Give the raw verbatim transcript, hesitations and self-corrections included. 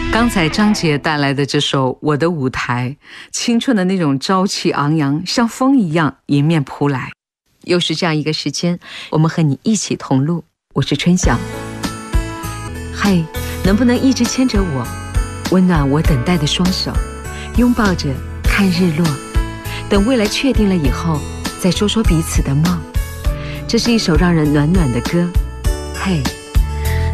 刚才张杰带来的这首《我的舞台》，青春的那种朝气昂扬，像风一样迎面扑来。又是这样一个时间，我们和你一起同路。我是春晓。嘿，能不能一直牵着我，温暖我等待的双手，拥抱着看日落，等未来确定了以后，再说说彼此的梦。这是一首让人暖暖的歌。嘿。